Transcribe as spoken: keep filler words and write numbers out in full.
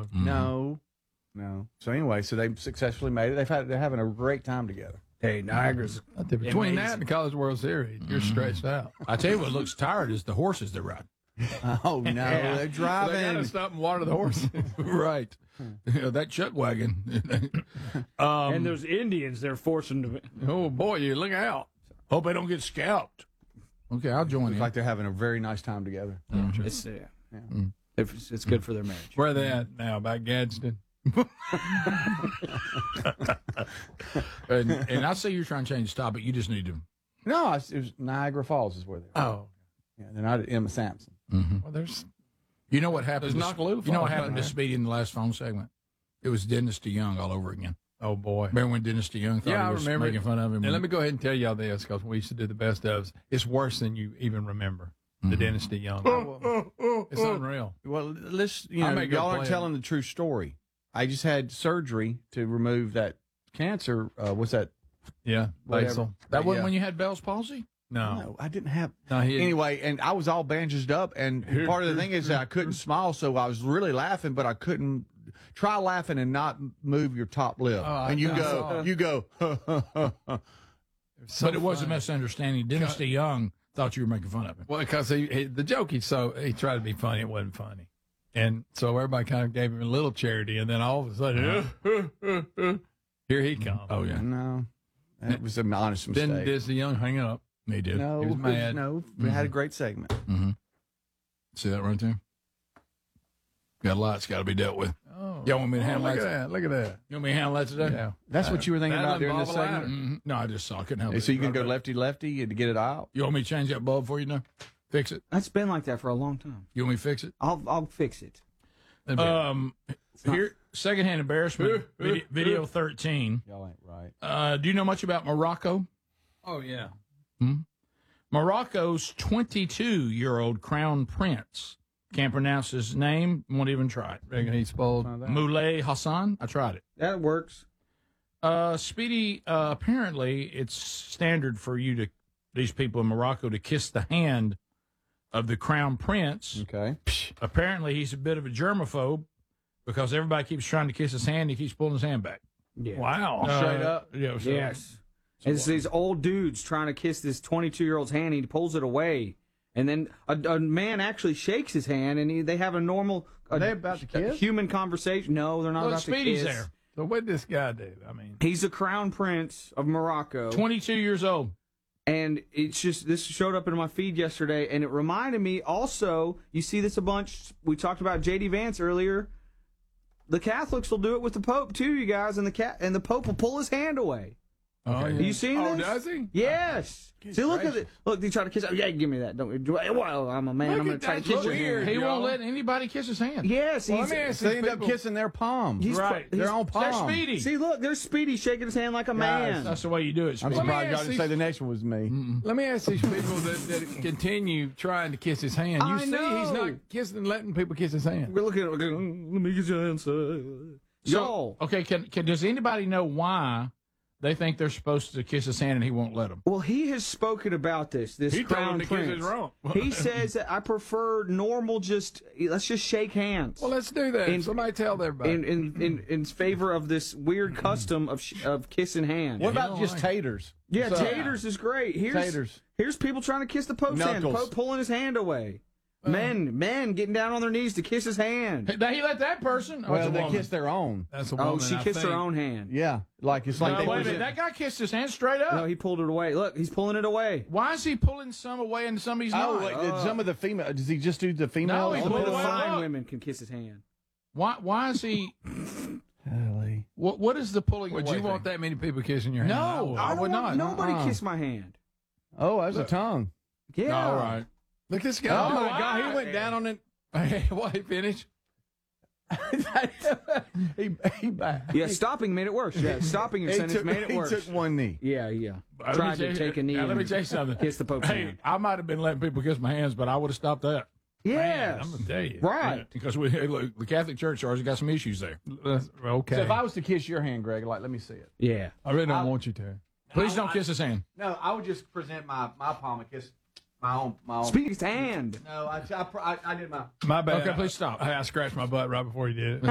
road. Mm-hmm. No, no. So anyway, so they successfully made it. They've had they're having a great time together. Hey, Niagara's Between that and the College World Series, you're stretched out. I tell you what looks tired is the horses they're riding. Oh no, Yeah. they're driving. They got to stop and water the horses. Right. You know, that chuck wagon. um, And those Indians, they're forcing to. Oh, boy, you look out. hope they don't get scalped. Okay, I'll join Looks you. like they're having a very nice time together. It's, yeah. It's, it's good for their marriage. Where are they at now? By Gadsden? and, and I say you're trying to change the topic. You just need to. No, it's, it was Niagara Falls is where they're. Oh. Yeah, they're not at Emma Sampson. Well, there's You know what happened? There's to, Nakalula you know what Falls happened to down Speedy in the last phone segment? It was Dennis DeYoung all over again. Oh, boy. Remember when Dennis DeYoung thought Yeah, he I was remember making it. fun of him? And let me go ahead and tell y'all this, because we used to do the best of. It's worse than you even remember. The Dennis DeYoung. It's unreal. Well, let's you I know may go y'all play aren't it. telling the true story. I just had surgery to remove that cancer. Uh, what's that? Yeah, Whatever. basal. that wasn't yeah. when you had Bell's palsy? No. No, I didn't have. No, he Anyway, and I was all bandaged up, and part of the thing is that I couldn't smile, so I was really laughing, but I couldn't try laughing and not move your top lip. Oh, I and you know. go, you go. So but it was a funny. misunderstanding. Dennis DeYoung thought you were making fun of him. Well, because he, he, the joke, he so he tried to be funny, it wasn't funny, and so everybody kind of gave him a little charity, and then all of a sudden, here he comes. Oh, yeah. No, that was an honest mistake. Then does the young hang up? He did. no, he was mad. no, we had a great segment. Mm-hmm. See that right there? Got a lot that's got to be dealt with. Oh, Y'all want me to oh, handle look at that? that! Look at that! You want me to handle that today? Yeah, That's what you were thinking about That'll during this involve a segment. ladder. Mhm. No, I just saw. I couldn't help Hey, it. so you can go lefty lefty and get it out. You want me to change that bulb for you now? Fix it? That's been like that for a long time. You want me to fix it? I'll I'll fix it. That'd be- Um, here, secondhand embarrassment, video, video thirteen. Y'all ain't right. Uh, do you know much about Morocco? oh yeah. Morocco's twenty-two-year-old crown prince. Can't pronounce his name. Won't even try it. Reckon he spoiled. Moulay Hassan. I tried it. That works. Uh, Speedy, uh, apparently it's standard for you to, these people in Morocco, to kiss the hand of the crown prince. Okay. Apparently he's a bit of a germaphobe because everybody keeps trying to kiss his hand. He keeps pulling his hand back. Yeah. Wow. Straight Uh, up. Yeah. So, Yes. It's these old dudes trying to kiss this twenty-two-year-old's hand. He pulls it away, and then a, a man actually shakes his hand, and he, they have a normal. Are they about to kiss? Human conversation? No, they're not Look, about Speedy's to kiss. there. So what did this guy do? I mean, He's the crown prince of Morocco, twenty-two years old. and it's just this showed up in my feed yesterday, and it reminded me. Also, you see this a bunch. We talked about J D Vance earlier. The Catholics will do it with the Pope too, you guys, and the cat and the Pope will pull his hand away. oh, yeah. Have you seen Oh, this? does he? Yes. See, look at it. Look, they try to kiss. Yeah, give me that. Don't. Well, I'm a man. Look I'm going at to try to that. kiss your Weird. hand. He won't Yo. let anybody kiss his hand. Yes, Well, he's. let me ask They these end up people- kissing their palms. He's Right. he's- Their own That's palm. Speedy. See, look, there's Speedy shaking his hand like a man. That's the way you do it, I'm Speedy. Let me surprised y'all ask didn't these- say the next one was me. Let me ask these people that, that continue trying to kiss his hand. You I see, he's know. not kissing and letting people kiss his hand. We're looking at. Let me get your answer. Y'all. Okay, can, can does anybody know why they think they're supposed to kiss his hand and he won't let them? Well, he has spoken about this. This He told crown him to kiss prince. his rump. He says that I prefer normal. Just let's just shake hands. Well, let's do that. In- Somebody tell everybody. in, in in in favor of this weird custom of sh- of kissing hands. What about don't just like- taters? Yeah, So- taters is great. Here's Taters. here's people trying to kiss the Pope's hand. Knuckles. Pope pulling his hand away. Men, men getting down on their knees to kiss his hand. Hey, He let that person. Or Well, it's a they woman? kiss their own. That's a Oh, woman, she I kissed her think. own hand. Yeah, like it's like No, they wait a present- minute. That guy kissed his hand straight up. No, he pulled it away. Look, he's pulling it away. Why is he pulling some away and some he's Oh, not? wait, did some of the female? Does he just do the female? No, he Only pulled the it away. fine Look. women can kiss his hand. Why? Why is he? Golly. What? What is the pulling Would away? you want thing? that many people kissing your hand? No. I I would. would don't want not. Nobody Uh-uh. kiss my hand. Oh, that's a tongue. Yeah. All right. Look, this Oh guy. my why? God, he went down on it. Hey, what, he finished? he he back. Yeah, stopping made it worse. Yeah, stopping your He sentence took, made it he worse. took one knee. Yeah, yeah. Let me Tried tell to you- take a knee. Now, let me and tell you something. Kiss the Pope's Hey, hand. I might have been letting people kiss my hands, but I would have stopped that. Yes. I'm gonna tell you. Right. Because we hey, look, the Catholic Church already got some issues there. That's- okay. So if I was to kiss your hand, Greg, like let me see it. Yeah. I really don't I- want you to. Please don't kiss his hand. No, I would just present my, my palm and kiss my own my own. Speak his hand. No, I, I, I, I did my. My bad. Okay, please stop. I, I scratched my butt right before you did it.